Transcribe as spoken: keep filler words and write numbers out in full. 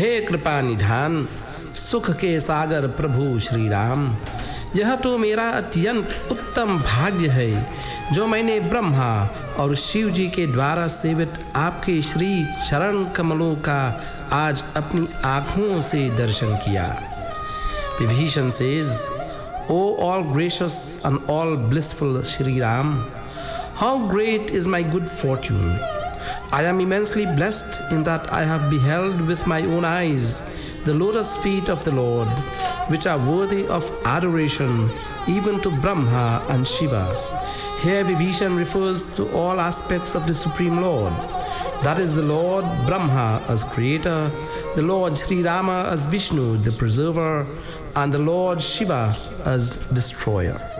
हे कृपा निधान, सुख के सागर प्रभु श्री राम, यह तो मेरा अत्यंत उत्तम भाग्य है जो मैंने ब्रह्मा और शिव जी के द्वारा सेवित आपके श्री चरण कमलों का आज अपनी आँखों से दर्शन किया। Vibhishan says, O all gracious and all blissful Shri Ram, how great is my good fortune! I am immensely blessed in that I have beheld with my own eyes the lotus feet of the Lord, which are worthy of adoration even to Brahma and Shiva. Here Vibhishan refers to all aspects of the Supreme Lord. That is the Lord Brahma as creator, the Lord Sri Rama as Vishnu, the preserver, and the Lord Shiva as destroyer.